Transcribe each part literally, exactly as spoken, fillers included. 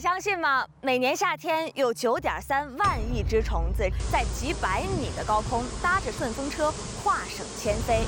相信吗？每年夏天有九点三万亿只虫子在几百米的高空搭着顺风车跨省迁飞，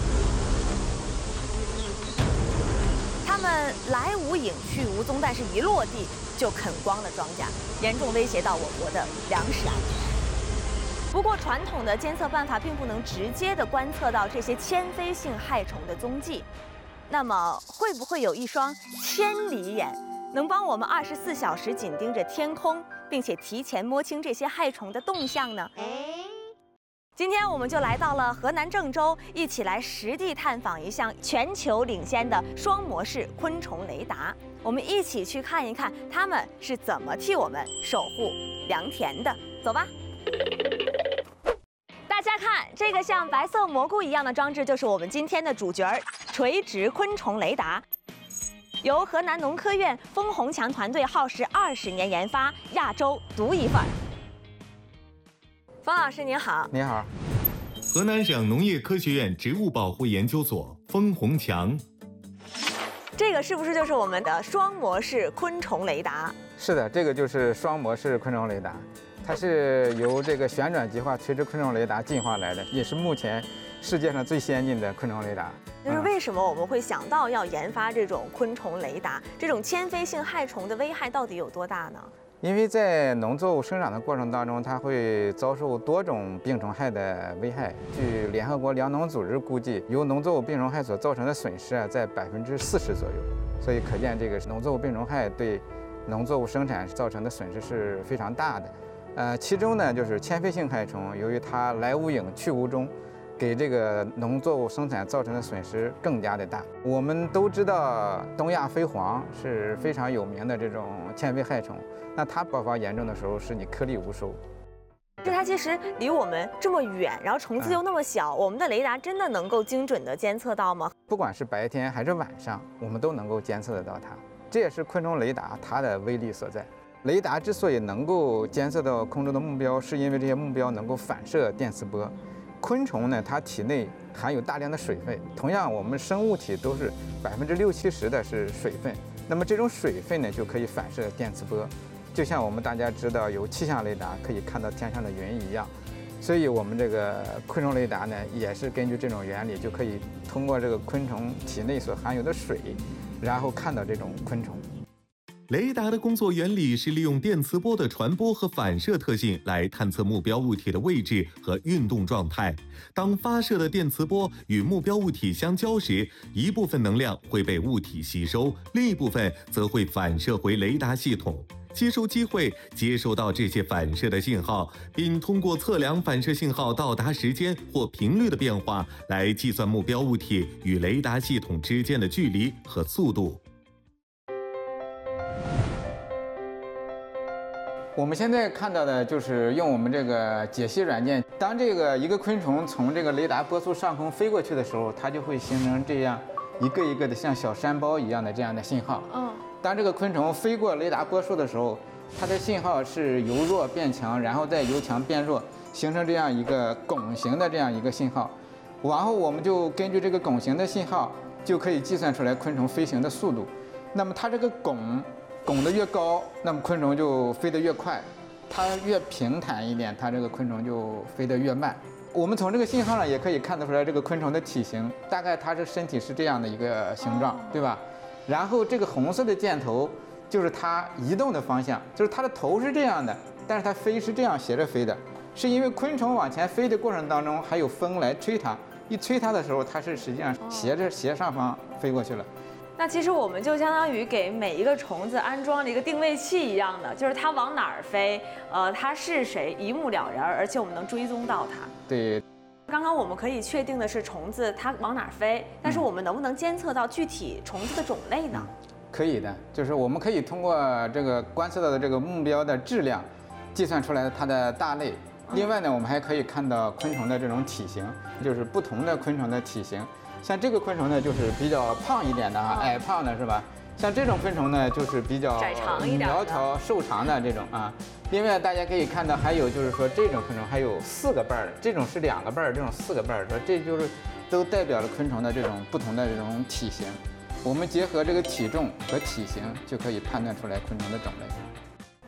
它们来无影去无踪，但是一落地就啃光了庄稼，严重威胁到我国的粮食安全。不过，传统的监测办法并不能直接的观测到这些迁飞性害虫的踪迹。那么，会不会有一双千里眼？ 能帮我们二十四小时紧盯着天空，并且提前摸清这些害虫的动向呢？今天我们就来到了河南郑州，一起来实地探访一项全球领先的双模式昆虫雷达。我们一起去看一看它们是怎么替我们守护良田的。走吧！大家看，这个像白色蘑菇一样的装置，就是我们今天的主角儿——垂直昆虫雷达。 由河南农科院封宏强团队耗时二十年研发，亚洲独一份儿。封老师您好， 你好。 河南省农业科学院植物保护研究所封宏强。 这个是不是就是我们的双模式昆虫雷达？ 是的，这个就是双模式昆虫雷达，它是由这个旋转极化垂直昆虫雷达进化来的，也是目前世界上最先进的昆虫雷达。 就是为什么我们会想到要研发这种昆虫雷达？这种迁飞性害虫的危害到底有多大呢？ 因为在农作物生长的过程当中，它会遭受多种病虫害的危害。据联合国粮农组织估计，由农作物病虫害所造成的损失啊，在百分之四十左右。所以可见，这个农作物病虫害对农作物生产造成的损失是非常大的。呃，其中呢，就是迁飞性害虫，由于它来无影去无踪。 给这个农作物生产造成的损失更加的大。我们都知道，东亚飞蝗是非常有名的这种迁飞害虫。那它爆发严重的时候，是你颗粒无收。 就它其实离我们这么远，然后虫子又那么小，我们的雷达真的能够精准地监测到吗？ 不管是白天还是晚上，我们都能够监测得到它。这也是昆虫雷达它的威力所在。雷达之所以能够监测到空中的目标，是因为这些目标能够反射电磁波。 昆虫呢，它体内含有大量的水分。同样，我们生物体都是百分之六七十的是水分。那么这种水分呢，就可以反射电磁波，就像我们大家知道有气象雷达可以看到天上的云一样。所以，我们这个昆虫雷达呢，也是根据这种原理，就可以通过这个昆虫体内所含有的水，然后看到这种昆虫。 雷达的工作原理是利用电磁波的传播和反射特性来探测目标物体的位置和运动状态。当发射的电磁波与目标物体相交时，一部分能量会被物体吸收，另一部分则会反射回雷达系统。接收机会接收到这些反射的信号，并通过测量反射信号到达时间或频率的变化，来计算目标物体与雷达系统之间的距离和速度。 我们现在看到的就是用我们这个解析软件，当这个一个昆虫从这个雷达波速上空飞过去的时候，它就会形成这样一个一个的像小山包一样的这样的信号。嗯，当这个昆虫飞过雷达波速的时候，它的信号是由弱变强，然后再由强变弱，形成这样一个拱形的这样一个信号。然后我们就根据这个拱形的信号，就可以计算出来昆虫飞行的速度。那么它这个拱。 拱得越高，那么昆虫就飞得越快；它越平坦一点，它这个昆虫就飞得越慢。我们从这个信号上也可以看得出来，这个昆虫的体型，大概它的身体是这样的一个形状，对吧？然后这个红色的箭头就是它移动的方向，就是它的头是这样的，但是它飞是这样斜着飞的，是因为昆虫往前飞的过程当中还有风来吹它，一吹它的时候，它是实际上斜着斜上方飞过去了。 那其实我们就相当于给每一个虫子安装了一个定位器一样的，就是它往哪儿飞，呃，它是谁，一目了然，而且我们能追踪到它。 对。 刚刚我们可以确定的是虫子它往哪儿飞，但是我们能不能监测到具体虫子的种类呢？嗯、 可以的，就是我们可以通过这个观测到的这个目标的质量，计算出来它的大类。另外呢，我们还可以看到昆虫的这种体型，就是不同的昆虫的体型。 像这个昆虫呢，就是比较胖一点的啊，矮胖的是吧？像这种昆虫呢，就是比较窄长一点、 苗条瘦长的这种啊。另外，大家可以看到，还有就是说这种昆虫还有四个瓣儿，这种是两个瓣儿，这种四个瓣儿，说这就是都代表了昆虫的这种不同的这种体型。我们结合这个体重和体型，就可以判断出来昆虫的种类。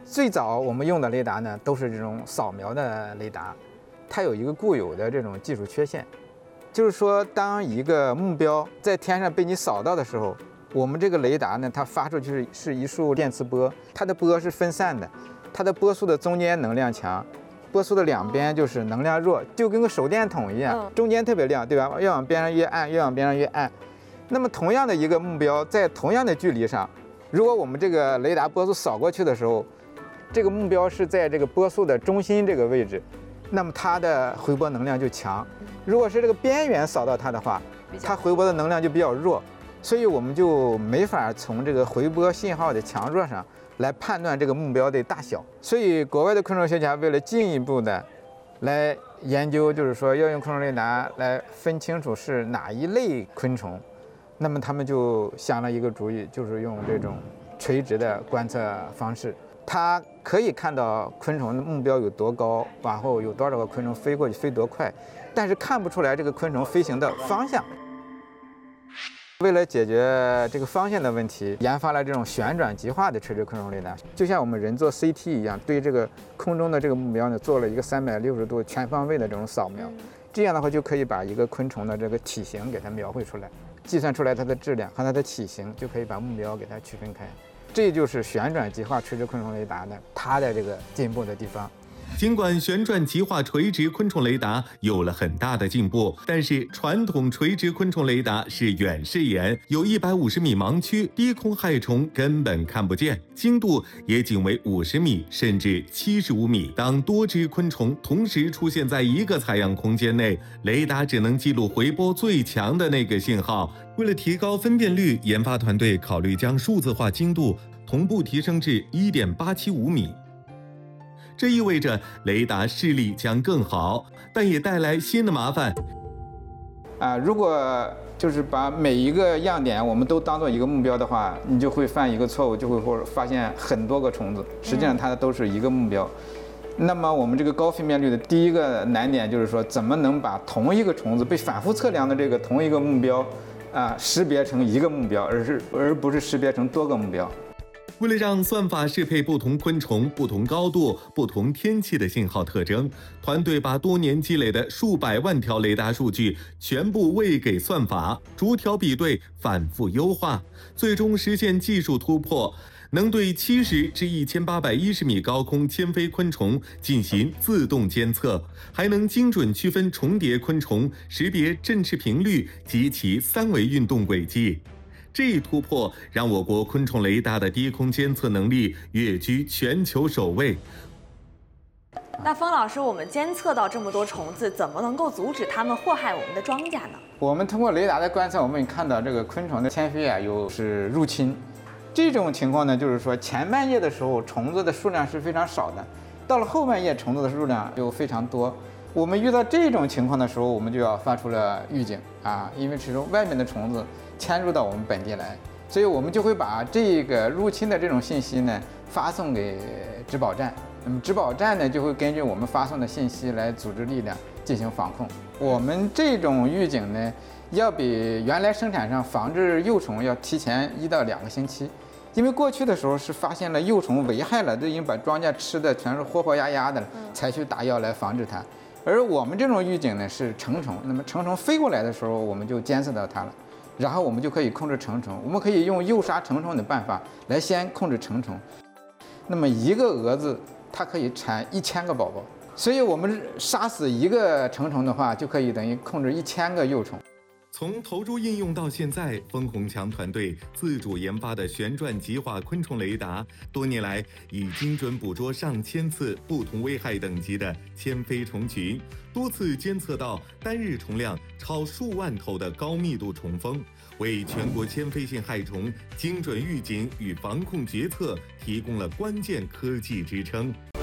最早我们用的雷达呢，都是这种扫描的雷达，它有一个固有的这种技术缺陷，就是说，当一个目标在天上被你扫到的时候，我们这个雷达呢，它发出去是是一束电磁波，它的波是分散的，它的波速的中间能量强，波速的两边就是能量弱，就跟个手电筒一样，中间特别亮，对吧？越往边上越暗，越往边上越暗。那么同样的一个目标，在同样的距离上，如果我们这个雷达波速扫过去的时候，这个目标是在这个波速的中心这个位置，那么它的回波能量就强。如果是这个边缘扫到它的话，它回波的能量就比较弱，所以我们就没法从这个回波信号的强弱上来判断这个目标的大小。所以国外的昆虫学家为了进一步的来研究，就是说要用昆虫雷达来分清楚是哪一类昆虫，那么他们就想了一个主意，就是用这种垂直的观测方式。它可以看到昆虫的目标有多高，往后有多少个昆虫飞过去，飞多快，但是看不出来这个昆虫飞行的方向。为了解决这个方向的问题，研发了这种旋转极化的垂直昆虫雷达，就像我们人做 C T 一样，对这个空中的这个目标呢，做了一个三百六十度全方位的这种扫描。这样的话，就可以把一个昆虫的这个体型给它描绘出来，计算出来它的质量和它的体型，就可以把目标给它区分开。这就是旋转极化垂直昆虫雷达呢，它的这个进步的地方。 尽管旋转极化垂直昆虫雷达有了很大的进步，但是传统垂直昆虫雷达是远视眼，有一百五十米盲区，低空害虫根本看不见，精度也仅为五十米甚至七十五米。当多只昆虫同时出现在一个采样空间内，雷达只能记录回波最强的那个信号。为了提高分辨率，研发团队考虑将数字化精度同步提升至 一点八七五米。这意味着雷达视力将更好，但也带来新的麻烦。 啊，如果就是把每一个样点我们都当做一个目标的话，你就会犯一个错误，就会或者发现很多个虫子，实际上它都是一个目标。嗯、那么我们这个高分辨率的第一个难点就是说，怎么能把同一个虫子被反复测量的这个同一个目标啊识别成一个目标，而是而不是识别成多个目标。 为了让算法适配不同昆虫、不同高度、不同天气的信号特征，团队把多年积累的数百万条雷达数据全部喂给算法，逐条比对，反复优化，最终实现技术突破，能对七十至一千八百一十米高空迁飞昆虫进行自动监测，还能精准区分重叠昆虫，识别振翅频率及其三维运动轨迹。这一突破让我国昆虫雷达的低空监测能力跃居全球首位。 那封老师，我们监测到这么多虫子，怎么能够阻止它们祸害我们的庄稼呢？ 我们通过雷达的观测，我们看到这个昆虫的迁飞啊，有是入侵。这种情况呢，就是说前半夜的时候虫子的数量是非常少的，到了后半夜虫子的数量就非常多。我们遇到这种情况的时候，我们就要发出了预警啊，因为其中外面的虫子迁入到我们本地来，所以我们就会把这个入侵的这种信息呢发送给植保站。那么植保站呢就会根据我们发送的信息来组织力量进行防控。我们这种预警呢，要比原来生产上防治幼虫要提前一到两个星期。因为过去的时候是发现了幼虫危害了，都已经把庄稼吃的全是活活压压的了，才去打药来防治它。而我们这种预警呢是成虫，那么成虫飞过来的时候，我们就监测到它了，然后我们就可以控制成虫。我们可以用诱杀成虫的办法来先控制成虫。那么一个蛾子它可以产一千个宝宝，所以我们杀死一个成虫的话，就可以等于控制一千个幼虫。 从投入应用到现在，封宏强团队自主研发的旋转极化昆虫雷达，多年来已精准捕捉上千次不同危害等级的迁飞虫群，多次监测到单日虫量超数万头的高密度虫蜂，为全国迁飞性害虫精准预警与防控决策提供了关键科技支撑。